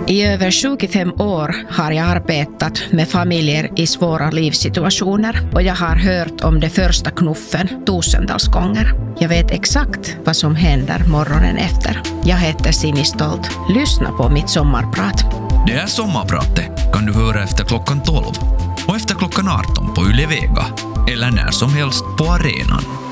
I över 25 år har jag arbetat med familjer i svåra livssituationer och jag har hört om det första knuffen tusentals gånger. Jag vet exakt vad som händer morgonen efter. Jag heter Sini Stolt. Lyssna på mitt sommarprat. Det är Sommarpratet kan du höra efter klockan 12 och efter klockan 18 på Yle Vega eller när som helst på arenan.